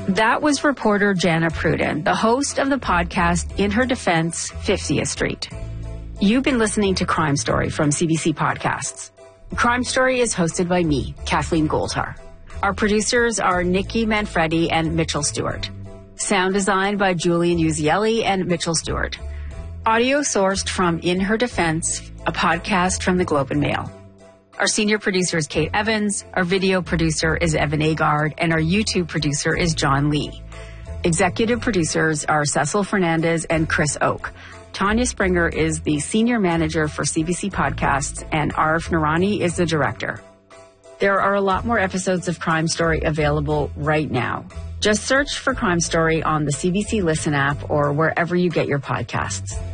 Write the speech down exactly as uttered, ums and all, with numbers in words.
That was reporter Jana Pruden, the host of the podcast In Her Defense, fiftieth Street. You've been listening to Crime Story from C B C Podcasts. Crime Story is hosted by me, Kathleen Goldhar. Our producers are Nikki Manfredi and Mitchell Stewart. Sound design by Julian Uzielli and Mitchell Stewart. Audio sourced from In Her Defense, a podcast from the Globe and Mail. Our senior producer is Kate Evans, our video producer is Evan Agard, and our YouTube producer is John Lee. Executive producers are Cecil Fernandez and Chris Oak. Tanya Springer is the senior manager for C B C Podcasts, and Arif Narani is the director. There are a lot more episodes of Crime Story available right now. Just search for Crime Story on the C B C Listen app or wherever you get your podcasts.